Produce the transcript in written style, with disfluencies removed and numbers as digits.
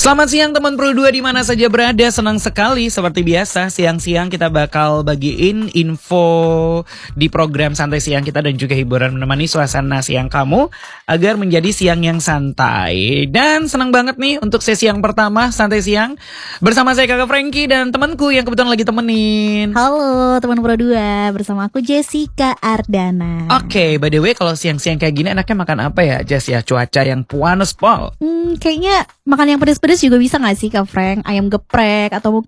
Selamat siang teman Pro 2 di mana saja berada. Senang sekali seperti biasa siang-siang kita bakal bagiin info di program Santai Siang kita dan juga hiburan menemani suasana siang kamu agar menjadi siang yang santai. Dan senang banget nih untuk sesi yang pertama Santai Siang bersama saya Kakak Frankie dan temanku yang kebetulan lagi temenin. Halo teman Pro 2, bersama aku Jessica Ardana. Oke, by the way kalau siang-siang kayak gini enaknya makan apa ya Jess ya? Cuaca yang panas pol. Kayaknya makan yang pedas-pedas juga bisa gak sih Kak Frank? Ayam geprek atau mungkin